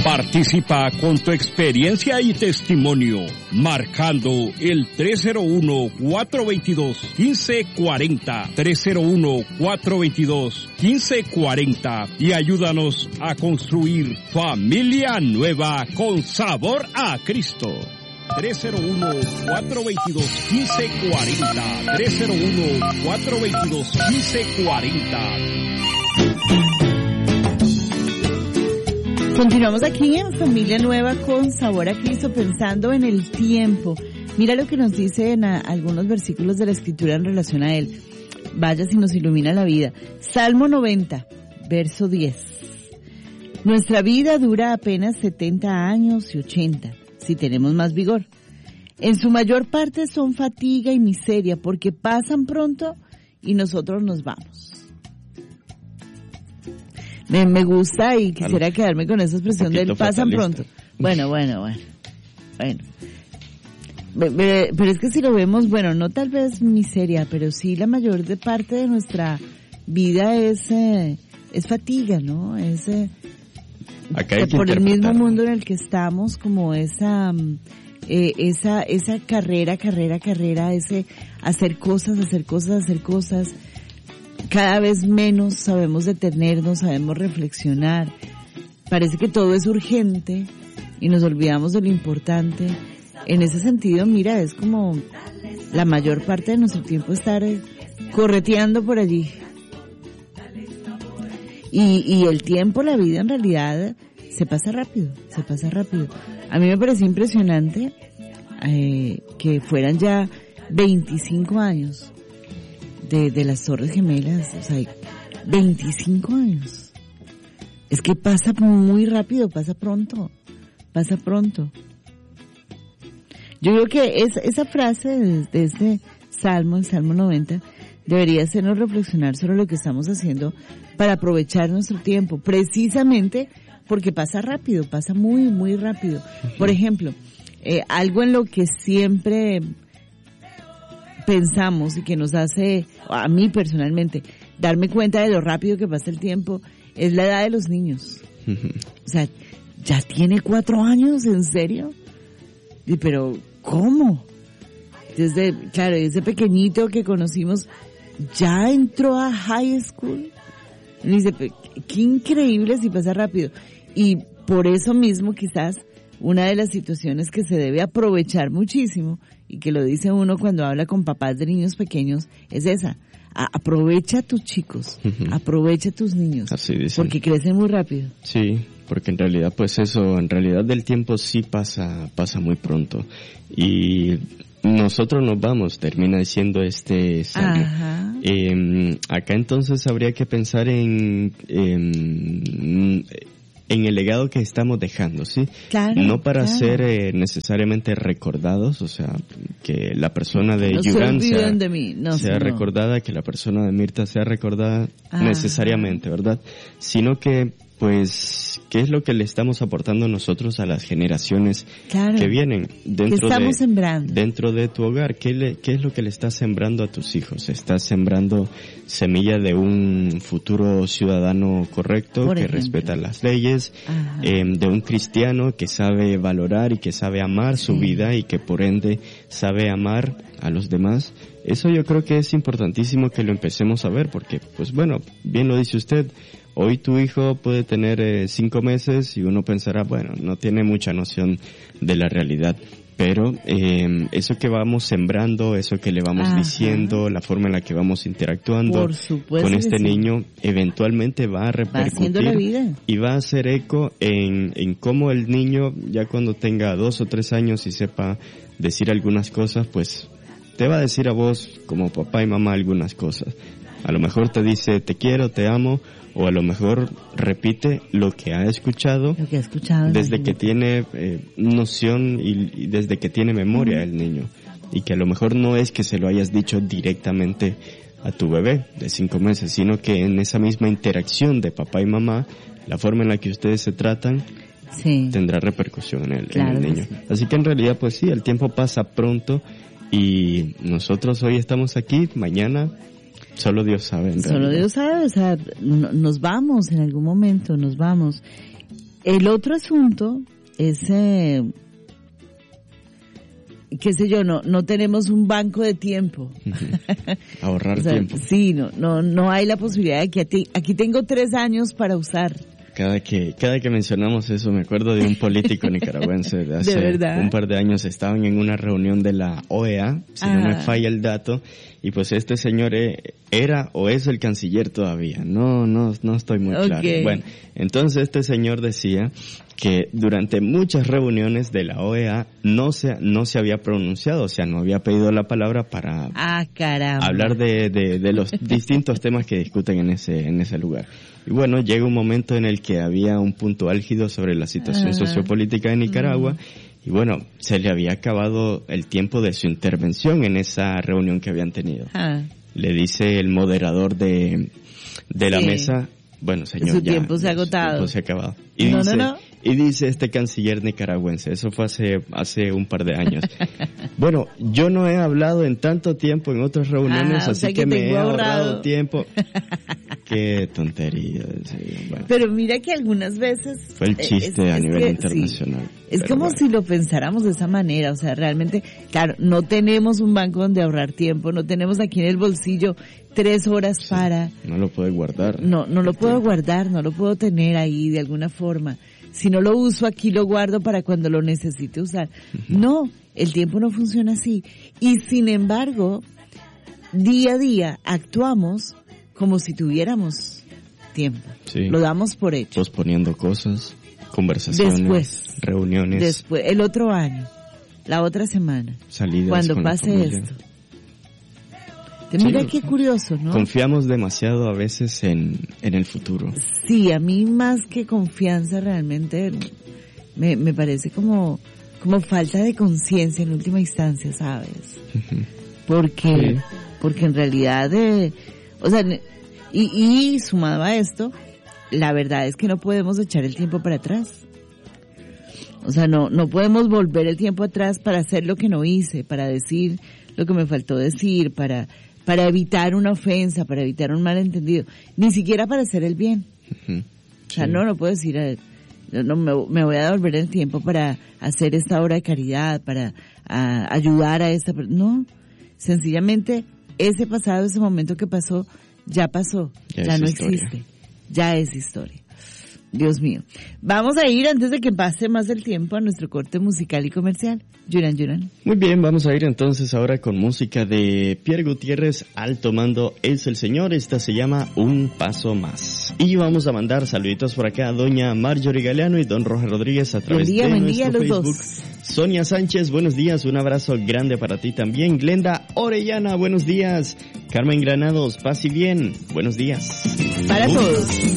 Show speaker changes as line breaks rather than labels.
Participa con tu experiencia y testimonio, marcando el 301-422-1540, 301-422-1540 y ayúdanos a construir familia nueva con sabor a Cristo. 301-422-1540, 301-422-1540.
Continuamos aquí en Familia Nueva con Sabor a Cristo, pensando en el tiempo. Mira lo que nos dice en algunos versículos de la Escritura en relación a él. Vaya si nos ilumina la vida. Salmo 90, verso 10. Nuestra vida dura apenas 70 años y 80, si tenemos más vigor. En su mayor parte son fatiga y miseria, porque pasan pronto y nosotros nos vamos. Me gusta y quisiera quedarme con esa expresión del pasan pronto. Bueno. Pero es que si lo vemos, bueno, no tal vez miseria, pero sí la mayor parte de nuestra vida es fatiga, ¿no? Por el mismo mundo en el que estamos, como esa carrera, ese hacer cosas. Cada vez menos sabemos detenernos, sabemos reflexionar. Parece que todo es urgente y nos olvidamos de lo importante. En ese sentido, mira, es como la mayor parte de nuestro tiempo estar correteando por allí. Y el tiempo, la vida en realidad se pasa rápido. A mí me pareció impresionante que fueran ya 25 años de las Torres Gemelas, o sea, 25 años. Es que pasa muy rápido, pasa pronto. Yo creo que esa frase de este Salmo, el Salmo 90, debería hacernos reflexionar sobre lo que estamos haciendo para aprovechar nuestro tiempo, precisamente porque pasa rápido, pasa muy, muy rápido. Por ejemplo, algo en lo que siempre pensamos y que nos hace, a mí personalmente, darme cuenta de lo rápido que pasa el tiempo, es la edad de los niños. O sea, ¿ya tiene 4 años? ¿En serio? Pero, ¿cómo? Desde pequeñito que conocimos, ¿ya entró a high school? Y dice, qué increíble si pasa rápido. Y por eso mismo, quizás, una de las situaciones que se debe aprovechar muchísimo, y que lo dice uno cuando habla con papás de niños pequeños, es esa. Aprovecha a tus chicos, aprovecha a tus niños,
así dicen,
porque crecen muy rápido.
Sí, porque en realidad el tiempo sí pasa muy pronto. Y nosotros nos vamos, termina diciendo este salmo. Acá entonces habría que pensar en el legado que estamos dejando, ¿sí?
Claro,
no para ser necesariamente recordados, o sea, que la persona de Yuran sea recordada, que la persona de Mirta sea recordada necesariamente, ¿verdad? Sino que, pues, ¿qué es lo que le estamos aportando nosotros a las generaciones que vienen dentro de tu hogar? ¿Qué es lo que le estás sembrando a tus hijos? ¿Estás sembrando semilla de un futuro ciudadano correcto, que respeta las leyes, de un cristiano que sabe valorar y que sabe amar su vida y que por ende sabe amar a los demás? Eso yo creo que es importantísimo que lo empecemos a ver, porque, pues bueno, bien lo dice usted, hoy tu hijo puede tener 5 meses y uno pensará, bueno, no tiene mucha noción de la realidad. Pero eso que vamos sembrando, eso que le vamos diciendo, la forma en la que vamos interactuando con este niño, eventualmente va a repercutir y va a hacer eco en cómo el niño, ya cuando tenga 2 o 3 años y sepa decir algunas cosas, pues te va a decir a vos como papá y mamá algunas cosas. A lo mejor te dice te quiero, te amo, o a lo mejor repite lo que ha escuchado desde que tiene noción y desde que tiene memoria el niño, y que a lo mejor no es que se lo hayas dicho directamente a tu bebé de 5 meses, sino que en esa misma interacción de papá y mamá, la forma en la que ustedes se tratan tendrá repercusión en el niño. Sí. Así que en realidad, pues sí, el tiempo pasa pronto y nosotros hoy estamos aquí, mañana solo Dios sabe.
Solo Dios sabe, o sea, nos vamos en algún momento, nos vamos. El otro asunto es, qué sé yo, no tenemos un banco de tiempo.
Ahorrar tiempo.
Sí, no hay la posibilidad de que aquí tengo 3 años para usar.
Cada que mencionamos eso, me acuerdo de un político nicaragüense de hace un par de años. Estaban en una reunión de la OEA, si no me falla el dato, y pues este señor era o es el canciller todavía. No estoy muy claro. Bueno, entonces este señor decía que durante muchas reuniones de la OEA no se había pronunciado, o sea, no había pedido la palabra para hablar de los distintos temas que discuten en ese lugar. Y bueno, llega un momento en el que había un punto álgido sobre la situación sociopolítica de Nicaragua, y bueno, se le había acabado el tiempo de su intervención en esa reunión que habían tenido. Le dice el moderador de la mesa, bueno, señor,
su tiempo se ha agotado.
Su tiempo se ha acabado. Y dice este canciller nicaragüense, eso fue hace un par de años. Bueno, yo no he hablado en tanto tiempo en otras reuniones, así que me he ahorrado tiempo. Qué tontería. Bueno.
Pero mira que algunas veces...
Fue el chiste a nivel internacional.
Sí. Es como si lo pensáramos de esa manera, o sea, realmente, claro, no tenemos un banco donde ahorrar tiempo, no tenemos aquí en el bolsillo 3 horas para...
No lo puedes guardar.
No lo puedo guardar, no lo puedo tener ahí de alguna forma. Si no lo uso aquí lo guardo para cuando lo necesite usar. No, el tiempo no funciona así. Y sin embargo, día a día actuamos como si tuviéramos tiempo. Sí. Lo damos por hecho.
Posponiendo cosas, conversaciones, reuniones.
Después, el otro año, la otra semana,
salidas
cuando
con
pase esto. Mira qué curioso, ¿no?
Confiamos demasiado a veces en el futuro.
Sí, a mí más que confianza realmente me parece como falta de conciencia en última instancia, ¿sabes? Porque en realidad, o sea, y sumado a esto, la verdad es que no podemos echar el tiempo para atrás. O sea, no podemos volver el tiempo atrás para hacer lo que no hice, para decir lo que me faltó decir, para evitar una ofensa, para evitar un malentendido, ni siquiera para hacer el bien. O sea, no puedo decir, me voy a devolver el tiempo para hacer esta obra de caridad, para ayudar a esta persona. No, sencillamente ese pasado, ese momento que pasó, ya pasó, ya no existe, ya es historia. Dios mío. Vamos a ir, antes de que pase más el tiempo, a nuestro corte musical y comercial. Yuran.
Muy bien, vamos a ir entonces ahora con música de Pierre Gutiérrez. Alto mando es el señor. Esta se llama Un Paso Más. Y vamos a mandar saluditos por acá a doña Marjorie Galeano y don Roger Rodríguez a través de nuestro Facebook. Sonia Sánchez, buenos días, un abrazo grande para ti también. Glenda Orellana, buenos días. Carmen Granados, paz y bien, buenos días.
Para todos.